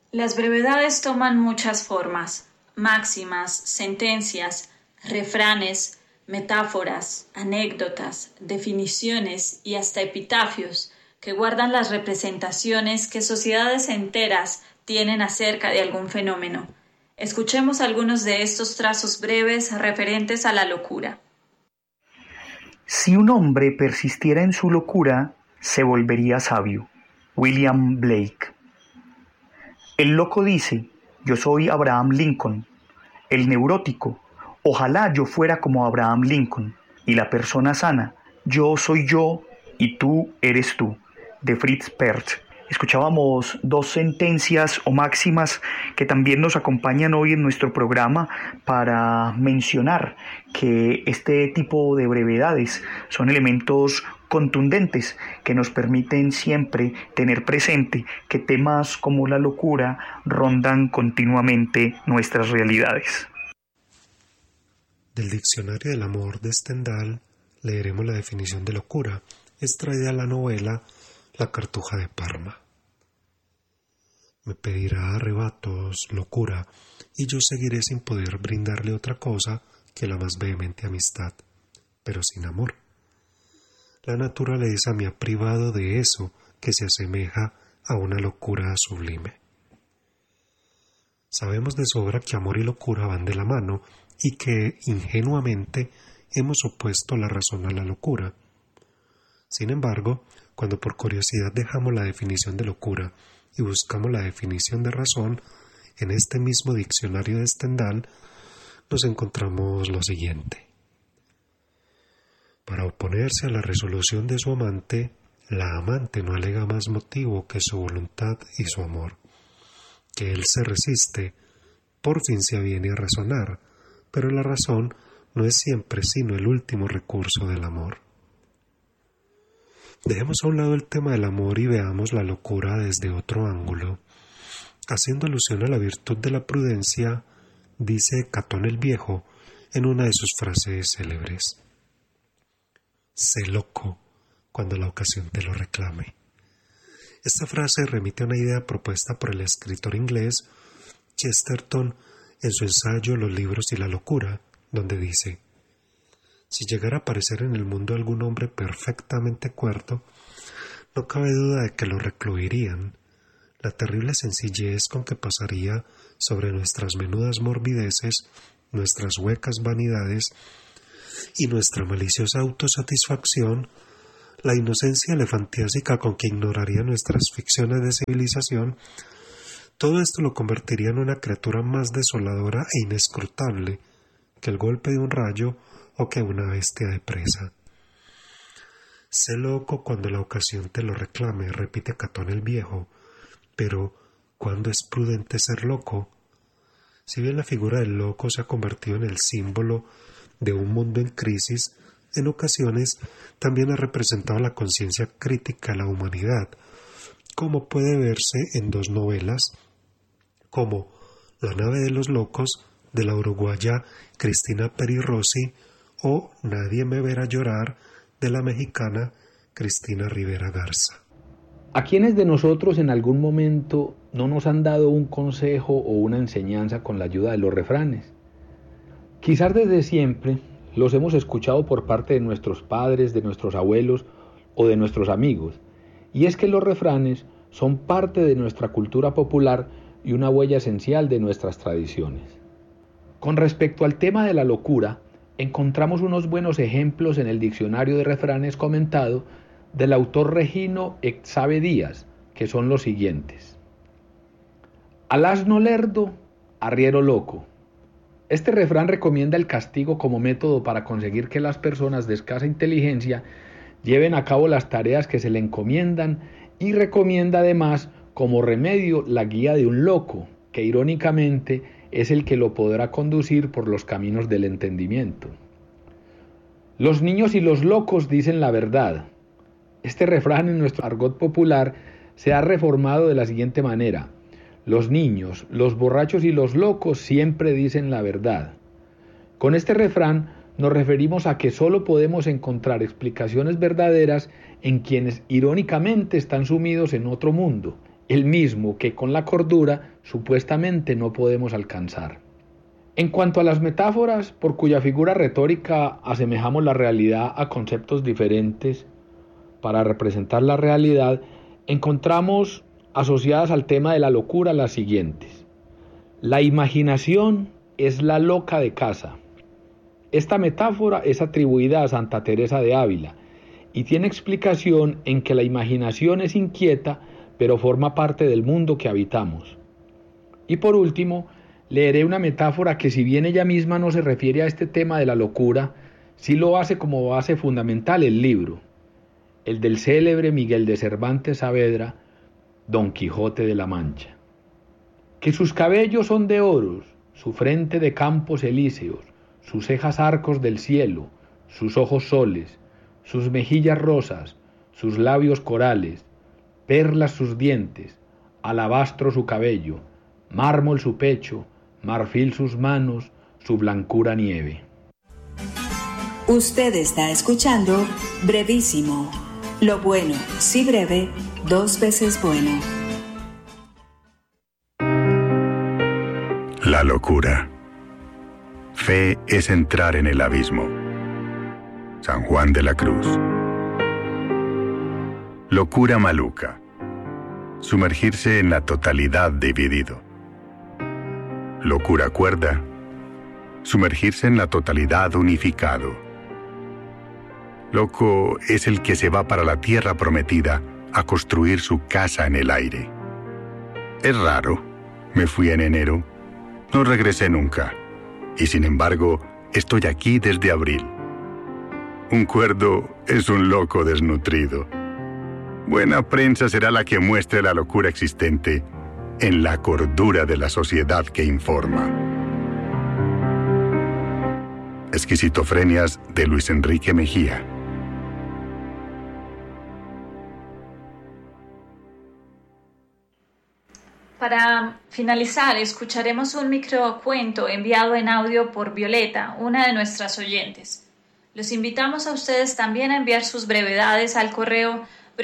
Las brevedades toman muchas formas: máximas, sentencias, refranes, metáforas, anécdotas, definiciones y hasta epitafios que guardan las representaciones que sociedades enteras tienen acerca de algún fenómeno. Escuchemos algunos de estos trazos breves referentes a la locura. Si un hombre persistiera en su locura, se volvería sabio. William Blake. El loco dice: yo soy Abraham Lincoln. El neurótico: ojalá yo fuera como Abraham Lincoln. Y la persona sana: yo soy yo y tú eres tú, de Fritz Perls. Escuchábamos dos sentencias o máximas que también nos acompañan hoy en nuestro programa para mencionar que este tipo de brevedades son elementos contundentes que nos permiten siempre tener presente que temas como la locura rondan continuamente nuestras realidades. Del Diccionario del Amor de Stendhal leeremos la definición de locura, extraída de la novela La Cartuja de Parma. Me pedirá arrebatos, locura, y yo seguiré sin poder brindarle otra cosa que la más vehemente amistad, pero sin amor. La naturaleza me ha privado de eso que se asemeja a una locura sublime. Sabemos de sobra que amor y locura van de la mano y que, ingenuamente, hemos opuesto la razón a la locura. Sin embargo, cuando por curiosidad dejamos la definición de locura y buscamos la definición de razón, en este mismo diccionario de Stendhal, nos encontramos lo siguiente. Para oponerse a la resolución de su amante, la amante no alega más motivo que su voluntad y su amor. Que él se resiste, por fin se aviene a razonar, pero la razón no es siempre sino el último recurso del amor. Dejemos a un lado el tema del amor y veamos la locura desde otro ángulo. Haciendo alusión a la virtud de la prudencia, dice Catón el Viejo en una de sus frases célebres: sé loco cuando la ocasión te lo reclame. Esta frase remite a una idea propuesta por el escritor inglés Chesterton en su ensayo Los libros y la locura, donde dice: si llegara a aparecer en el mundo algún hombre perfectamente cuerdo, no cabe duda de que lo recluirían. La terrible sencillez con que pasaría sobre nuestras menudas morbideces, nuestras huecas vanidades y nuestra maliciosa autosatisfacción, la inocencia elefantiásica con que ignoraría nuestras ficciones de civilización, todo esto lo convertiría en una criatura más desoladora e inescrutable que el golpe de un rayo o que una bestia de presa. Sé loco cuando la ocasión te lo reclame, repite Catón el Viejo, pero ¿cuándo es prudente ser loco? Si bien la figura del loco se ha convertido en el símbolo de un mundo en crisis, en ocasiones también ha representado la conciencia crítica de la humanidad, como puede verse en dos novelas, como La nave de los locos, de la uruguaya Cristina Peri Rossi, o Nadie me verá llorar, de la mexicana Cristina Rivera Garza. ¿A quiénes de nosotros en algún momento no nos han dado un consejo o una enseñanza con la ayuda de los refranes? Quizás desde siempre los hemos escuchado por parte de nuestros padres, de nuestros abuelos o de nuestros amigos, y es que los refranes son parte de nuestra cultura popular y una huella esencial de nuestras tradiciones. Con respecto al tema de la locura, encontramos unos buenos ejemplos en el diccionario de refranes comentado del autor Regino Exave Díaz, que son los siguientes: al asno lerdo, arriero loco. Este refrán recomienda el castigo como método para conseguir que las personas de escasa inteligencia lleven a cabo las tareas que se le encomiendan, y recomienda además como remedio la guía de un loco, que irónicamente es el que lo podrá conducir por los caminos del entendimiento. Los niños y los locos dicen la verdad. Este refrán en nuestro argot popular se ha reformado de la siguiente manera: los niños, los borrachos y los locos siempre dicen la verdad. Con este refrán nos referimos a que solo podemos encontrar explicaciones verdaderas en quienes irónicamente están sumidos en otro mundo, el mismo que con la cordura supuestamente no podemos alcanzar. En cuanto a las metáforas, por cuya figura retórica asemejamos la realidad a conceptos diferentes para representar la realidad, encontramos asociadas al tema de la locura las siguientes. La imaginación es la loca de casa. Esta metáfora es atribuida a Santa Teresa de Ávila y tiene explicación en que la imaginación es inquieta, pero forma parte del mundo que habitamos. Y por último, leeré una metáfora que, si bien ella misma no se refiere a este tema de la locura, sí lo hace como base fundamental el libro, el del célebre Miguel de Cervantes Saavedra, Don Quijote de la Mancha. Que sus cabellos son de oros, su frente de campos elíseos, sus cejas arcos del cielo, sus ojos soles, sus mejillas rosas, sus labios corales, perlas sus dientes, alabastro su cabello, mármol su pecho, marfil sus manos, su blancura nieve. Usted está escuchando Brevísimo. Lo bueno, si breve, 2 veces bueno. La locura. Fe es entrar en el abismo. San Juan de la Cruz. Locura maluca. Sumergirse en la totalidad dividido. Locura cuerda. Sumergirse en la totalidad unificado. Loco es el que se va para la tierra prometida a construir su casa en el aire. Es raro. Me fui en enero. No regresé nunca. Y sin embargo, estoy aquí desde abril. Un cuerdo es un loco desnutrido. Buena prensa será la que muestre la locura existente en la cordura de la sociedad que informa. Esquizitofrenias de Luis Enrique Mejía. Para finalizar, escucharemos un microcuento enviado en audio por Violeta, una de nuestras oyentes. Los invitamos a ustedes también a enviar sus brevedades al correo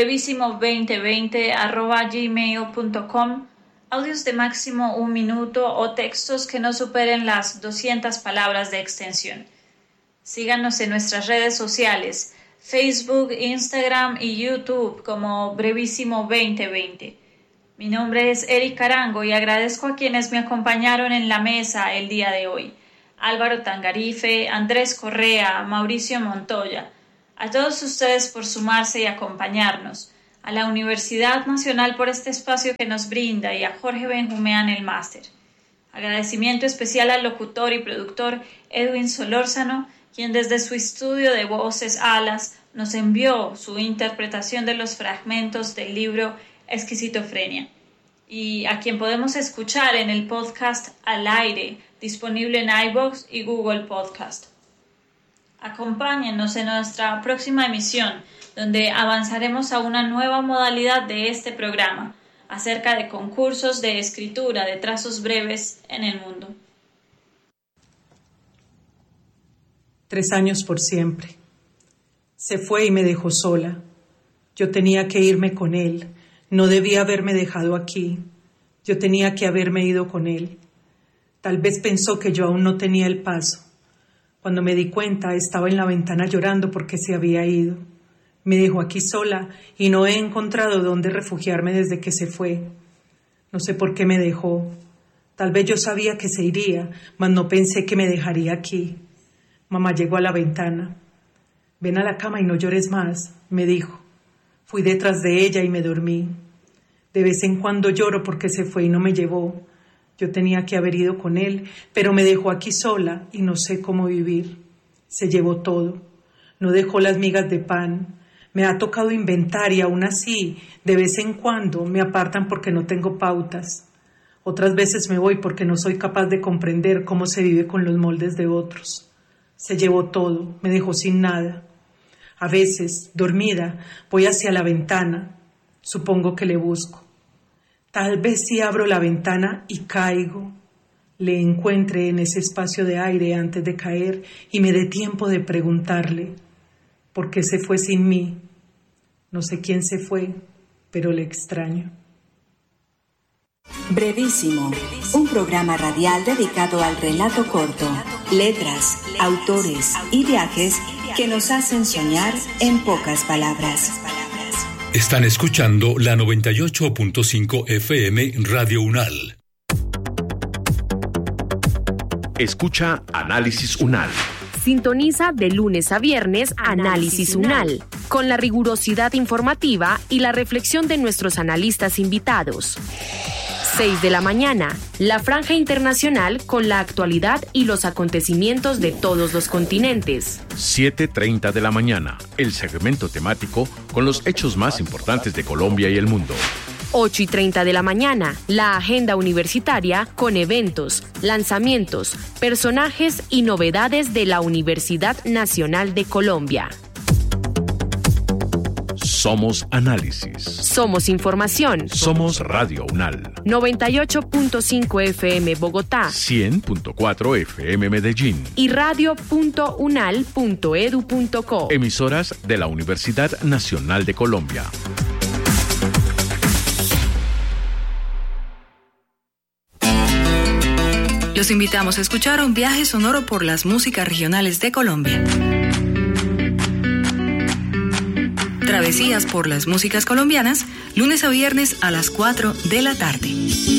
brevísimo2020@gmail.com, audios de máximo 1 minuto o textos que no superen las 200 palabras de extensión. Síganos en nuestras redes sociales, Facebook, Instagram y YouTube como Brevísimo 2020. Mi nombre es Eric Arango y agradezco a quienes me acompañaron en la mesa el día de hoy. Álvaro Tangarife, Andrés Correa, Mauricio Montoya. A todos ustedes por sumarse y acompañarnos. A la Universidad Nacional por este espacio que nos brinda y a Jorge Benjumeán el máster. Agradecimiento especial al locutor y productor Edwin Solórzano, quien desde su estudio de voces Alas nos envió su interpretación de los fragmentos del libro Esquizitofrenia, y a quien podemos escuchar en el podcast Al Aire, disponible en iVoox y Google Podcast. Acompáñennos en nuestra próxima emisión, donde avanzaremos a una nueva modalidad de este programa, acerca de concursos de escritura de trazos breves en el mundo. 3 años por siempre. Se fue y me dejó sola. Yo tenía que irme con él. No debía haberme dejado aquí. Yo tenía que haberme ido con él. Tal vez pensó que yo aún no tenía el paso. Cuando me di cuenta, estaba en la ventana llorando porque se había ido. Me dejó aquí sola y no he encontrado dónde refugiarme desde que se fue. No sé por qué me dejó. Tal vez yo sabía que se iría, mas no pensé que me dejaría aquí. Mamá llegó a la ventana. «Ven a la cama y no llores más», me dijo. Fui detrás de ella y me dormí. De vez en cuando lloro porque se fue y no me llevó. Yo tenía que haber ido con él, pero me dejó aquí sola y no sé cómo vivir. Se llevó todo. No dejó las migas de pan. Me ha tocado inventar y aún así, de vez en cuando, me apartan porque no tengo pautas. Otras veces me voy porque no soy capaz de comprender cómo se vive con los moldes de otros. Se llevó todo, me dejó sin nada. A veces, dormida, voy hacia la ventana. Supongo que le busco. Tal vez si abro la ventana y caigo, le encuentre en ese espacio de aire antes de caer y me dé tiempo de preguntarle por qué se fue sin mí. No sé quién se fue, pero le extraño. Brevísimo, un programa radial dedicado al relato corto, letras, autores y viajes que nos hacen soñar en pocas palabras. Están escuchando la 98.5 FM Radio UNAL. Escucha Análisis UNAL. Sintoniza de lunes a viernes Análisis UNAL, con la rigurosidad informativa y la reflexión de nuestros analistas invitados. 6 de la mañana, la franja internacional con la actualidad y los acontecimientos de todos los continentes. 7:30 de la mañana, el segmento temático con los hechos más importantes de Colombia y el mundo. 8:30 de la mañana, la agenda universitaria con eventos, lanzamientos, personajes y novedades de la Universidad Nacional de Colombia. Somos análisis. Somos información. Somos Radio UNAL. 98.5 FM Bogotá. 100.4 FM Medellín. Y radio.unal.edu.co. Emisoras de la Universidad Nacional de Colombia. Los invitamos a escuchar un viaje sonoro por las músicas regionales de Colombia. Travesías por las músicas colombianas, lunes a viernes a las 4 de la tarde.